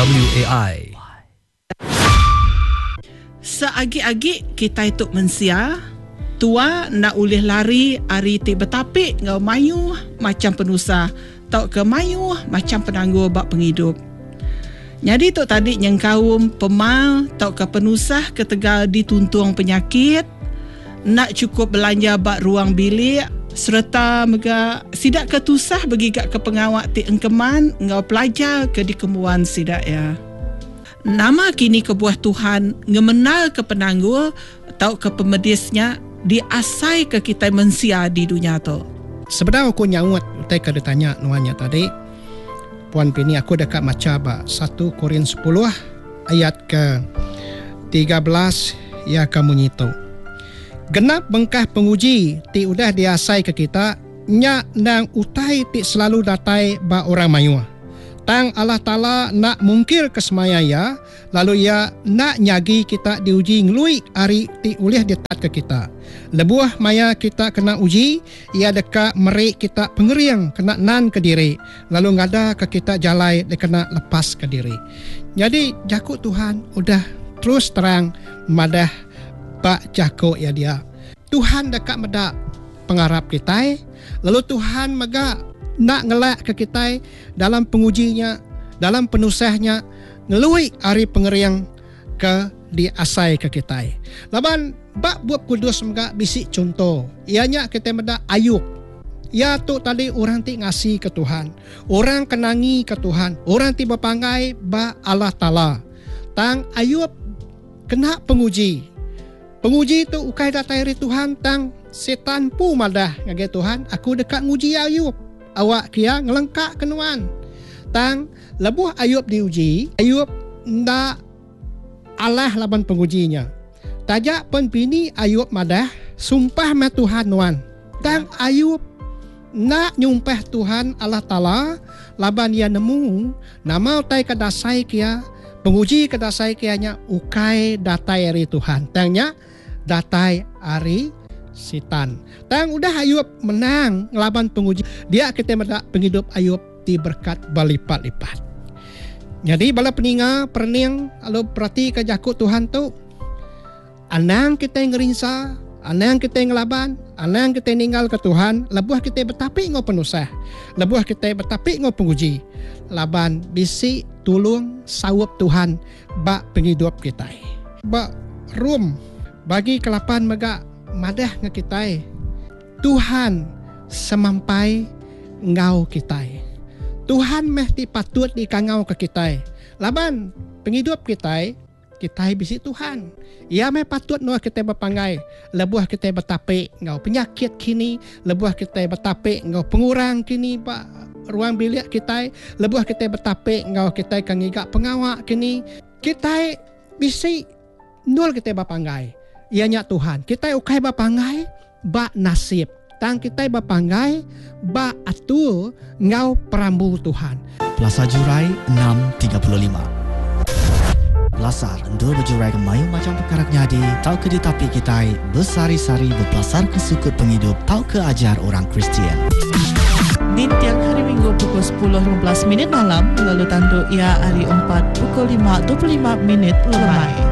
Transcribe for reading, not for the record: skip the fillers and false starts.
WAI. Seagi-agi kita itu mensia, tua nak ulih lari ari ti betapik ngau mayu macam penusah, tau ke mayu macam penangguh bak penghidup. Jadi tu tadi yang kaum pemal tau ke penusah ketegal dituntung penyakit, nak cukup belanja bak ruang bilik, serta mega sidak ketusah begigak ke pengawak ti engkeman ngau pelajar ke dikemuan sidak ya. Nama kini kebuah Tuhan ngemenal ke penangguh atau ke pemedisnya diasai ke kita mensia di dunia tu. Sebenarnya aku nyawat utai kada tanya nuanya tadi. Puan Pini aku dekat maca ba 1 Korin 10 ayat ke 13 ya kamu nyito. Genap bengkah penguji ti udah diasai ke kita nya nang utai ti selalu datai ba orang mayua. Tang Allah Ta'ala nak mungkir kesemaya ya, lalu ya nak nyagi kita diuji ngelui hari ti ulih detat ke kita. Lebuah maya kita kena uji, ia dekat merik kita pengeriang kena nan ke diri, lalu ngada ke kita jalai dia kena lepas ke diri. Jadi jakuk Tuhan udah terus terang madah bak jakuk ya dia. Tuhan dekat medak pengharap kita, lalu Tuhan mega nak ngelak ke kita dalam pengujinya, dalam penusahnya, ngelui hari pengeriang ke diasai ke kita. Laban bak buat kudus mega bisik contoh. Ianya kita meda Ayub. Ya tu tadi orang ti ngasih ke Tuhan. Orang kenangi ke Tuhan. Orang ti berpangai ba Allah Ta'ala. Tang Ayub kena penguji. Penguji tu ukai datai dari Tuhan tang setan pu madah ngage Tuhan. Aku dekat nguji Ayub. Awak kia ngelengkak kenuan. Tang lebuh Ayub diuji, Ayub ndak Allah laban pengujinya. Tajak pun bini Ayub madah sumpah ma Tuhan nuan. Tang Ayub nak nyumpah Tuhan Allah Ta'ala laban ia nemu nama utai kadasai kia penguji kadasai kianya ukai datai ari Tuhan. Tangnya datai ari setan. Tang udah Ayub menang ngelaban penguji. Dia kita mendak penghidup Ayub di berkat berlipat-lipat. Jadi bala peninga perning kalau perhati ke jakut Tuhan tu, anang kita ngerinsa, anang kita ngelaban, anang kita ninggal ke Tuhan, lebuah kita betapik ngau penusah, lebuah kita betapik ngau penguji. Laban bisi tulung sawap Tuhan bak penghidup kita. Bak rum bagi kelapan mega madah nge kita. Tuhan semampai ngau kita. Tuhan mesti patut dikangau ke kita. Laban penghidup kita bisi Tuhan. Ia meh patut nuah kita berpangai. Lebuah kita bertapik ngau penyakit kini, lebuah kita bertapik ngau pengurang kini ba ruang bilik kita, lebuah kita bertapik ngau kita kangigak pengawak kini. Kita bisi nul kita berpangai. Ianya Tuhan. Kita ukai berpangai ba nasib. Tang kita berpangai ba atul ngau perambu Tuhan. Plaza Jurai 6.35. Lasar endul berjurai ke mayu macam perkara nyadi. Tau ke ditapi kita bersari-sari berpelasar ke sukut penghidup. Tau ke ajar orang Kristian. Di tiang hari Minggu pukul 10.15 malam, lalu tandu ia hari 4 pukul 5.25 lemai.